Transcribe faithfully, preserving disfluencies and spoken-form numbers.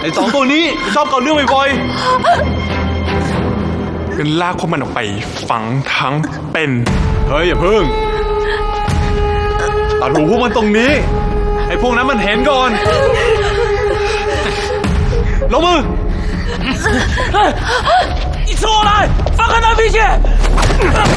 อ้สองตัวนี้ชอบเกาเรื่องบ่อยๆกันลากพวกมันออกไปฝังทั้งเป็นเฮ้ยอย่าพึ่งตัดหูพวกมันตรงนี้ไอ้พวกนั้นมันเห็นก่อนลงมือ你冲我来，放开那皮鞋！